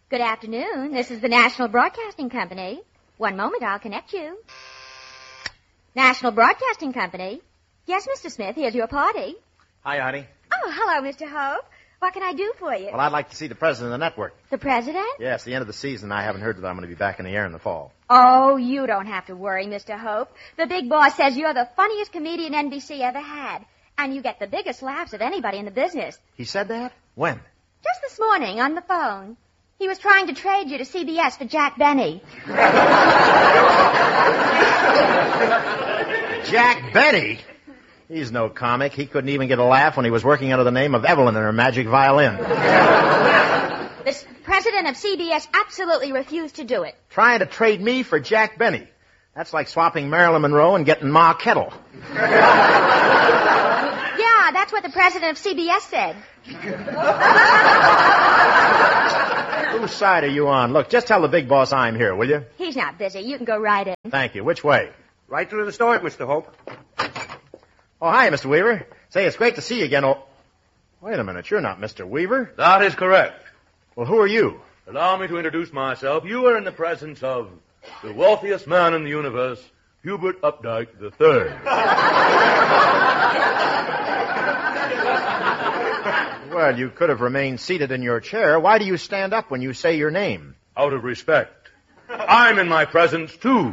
Good afternoon. This is the National Broadcasting Company. One moment, I'll connect you. National Broadcasting Company. Yes, Mr. Smith, here's your party. Hi, honey. Oh, hello, Mr. Hope. What can I do for you? Well, I'd like to see the president of the network. The president? Yes, the end of the season. I haven't heard that I'm going to be back in the air in the fall. Oh, you don't have to worry, Mr. Hope. The big boss says you're the funniest comedian NBC ever had. And you get the biggest laughs of anybody in the business. He said that? When? Just this morning on the phone. He was trying to trade you to CBS for Jack Benny. Jack Benny? He's no comic. He couldn't even get a laugh when he was working under the name of Evelyn and her magic violin. The president of CBS absolutely refused to do it. Trying to trade me for Jack Benny. That's like swapping Marilyn Monroe and getting Ma Kettle. Yeah, that's what the president of CBS said. Whose side are you on? Look, just tell the big boss I'm here, will you? He's not busy. You can go right in. Thank you. Which way? Right through the store, Mr. Hope. Oh, hi, Mr. Weaver. Say, it's great to see you again. Oh, wait a minute. You're not Mr. Weaver. That is correct. Well, who are you? Allow me to introduce myself. You are in the presence of the wealthiest man in the universe, Hubert Updike III. Well, you could have remained seated in your chair. Why do you stand up when you say your name? Out of respect. I'm in my presence, too.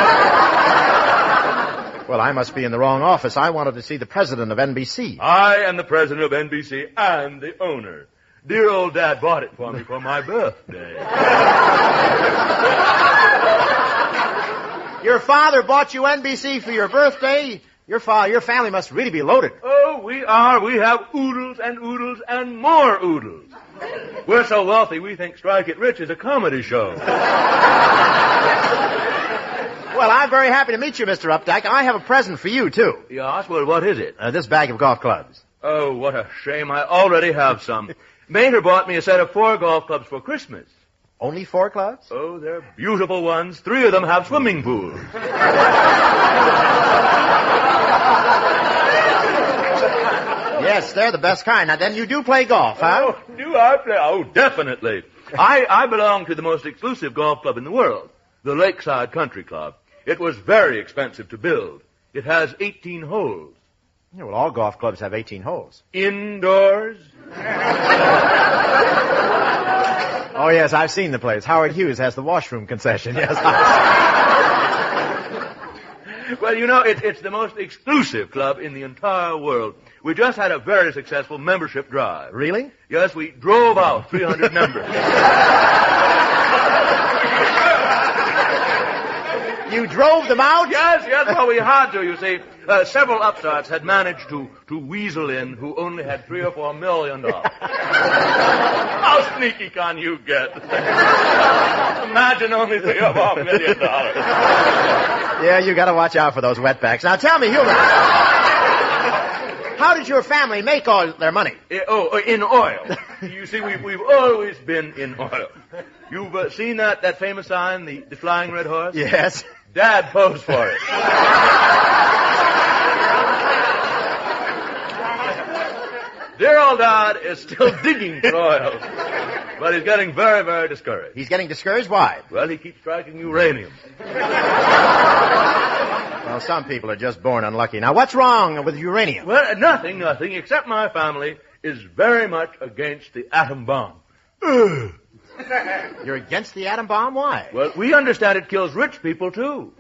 Well, I must be in the wrong office. I wanted to see the president of NBC. I am the president of NBC and the owner. Dear old Dad bought it for me for my birthday. Your father bought you NBC for your birthday? Your family must really be loaded. Oh, we are. We have oodles and more oodles. We're so wealthy, we think Strike It Rich is a comedy show. Well, I'm very happy to meet you, Mr. Updike. I have a present for you, too. Yes? Well, what is it? This bag of golf clubs. Oh, what a shame. I already have some. Mater bought me a set of 4 golf clubs for Christmas. Only 4 clubs? Oh, they're beautiful ones. 3 of them have swimming pools. Yes, they're the best kind. Now, then you do play golf, huh? Oh, do I play? Oh, definitely. I belong to the most exclusive golf club in the world, the Lakeside Country Club. It was very expensive to build. It has 18 holes. Yeah, well, all golf clubs have 18 holes. Indoors? Oh, yes, I've seen the place. Howard Hughes has the washroom concession, yes. Well, you know, it's the most exclusive club in the entire world. We just had a very successful membership drive. Really? Yes, we drove out 300 members. You drove them out? Yes, well, we had to, you see. Several upstarts had managed to weasel in who only had $3 or $4 million. How sneaky can you get? Imagine only $3 or $4 million. Yeah, you gotta watch out for those wetbacks. Now tell me, Hubert, how did your family make all their money? In oil. You see, we've always been in oil. You've seen that famous sign, the Flying Red Horse? Yes. Dad posed for it. Dear old Dad is still digging for oil, but he's getting very, very discouraged. He's getting discouraged? Why? Well, he keeps striking uranium. Well, some people are just born unlucky. Now, what's wrong with uranium? Well, nothing, except my family is very much against the atom bomb. You're against the atom bomb? Why? Well, we understand it kills rich people, too.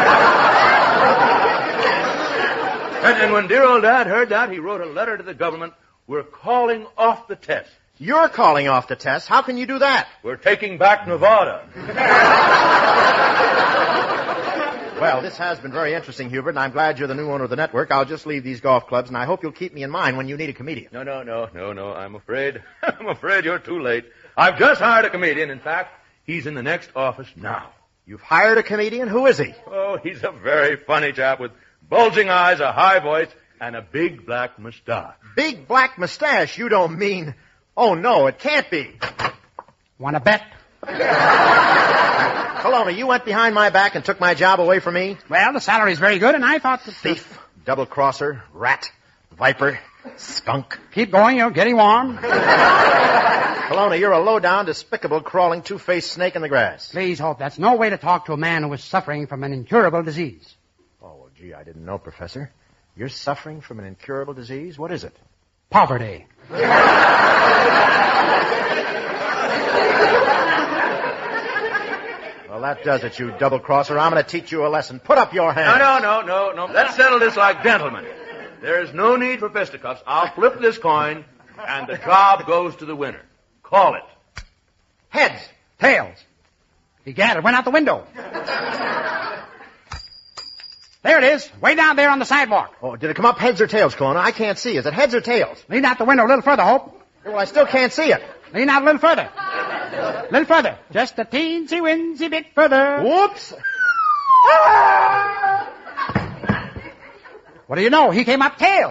And when dear old Dad heard that, he wrote a letter to the government. We're calling off the test. You're calling off the test? How can you do that? We're taking back Nevada. Well, this has been very interesting, Hubert, and I'm glad you're the new owner of the network. I'll just leave these golf clubs, and I hope you'll keep me in mind when you need a comedian. No. I'm afraid you're too late. I've just hired a comedian. In fact, he's in the next office now. You've hired a comedian? Who is he? Oh, he's a very funny chap with bulging eyes, a high voice, and a big black mustache. Big black mustache? You don't mean... Oh, no, it can't be. Want to bet? Colonna, you went behind my back and took my job away from me? Well, the salary's very good, and I thought that... Thief, double-crosser, rat, viper. Skunk. Keep going, you're getting warm. Colonna, you're a low-down, despicable, crawling, two-faced snake in the grass. Please, Hope, that's no way to talk to a man who is suffering from an incurable disease. Oh, well, gee, I didn't know, Professor. You're suffering from an incurable disease? What is it? Poverty. Well, that does it, you double-crosser. I'm going to teach you a lesson. Put up your hand. No. Let's settle this like gentlemen. There's no need for fisticuffs. I'll flip this coin, and the job goes to the winner. Call it. Heads. Tails. Egad, it went out the window. There it is, way down there on the sidewalk. Oh, did it come up heads or tails, Colonna? I can't see. Is it heads or tails? Lean out the window a little further, Hope. Well, I still can't see it. Lean out a little further. A little further. Just a teensy-winsy bit further. Whoops. What do you know? He came up tails.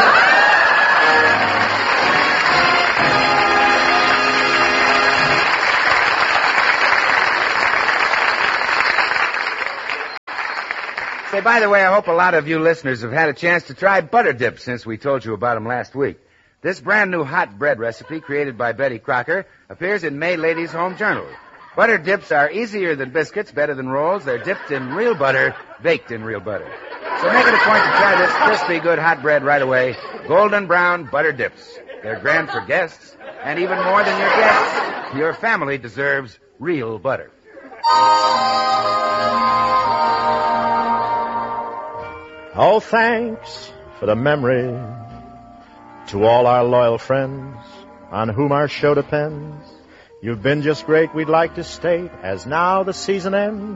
Say, by the way, I hope a lot of you listeners have had a chance to try butter dips since we told you about them last week. This brand new hot bread recipe created by Betty Crocker appears in May Ladies' Home Journal. Butter dips are easier than biscuits, better than rolls. They're dipped in real butter, baked in real butter. So make it a point to try this crispy, good hot bread right away. Golden brown butter dips. They're grand for guests, and even more than your guests, your family deserves real butter. Oh, thanks for the memory to all our loyal friends on whom our show depends. You've been just great, we'd like to state, as now the season ends.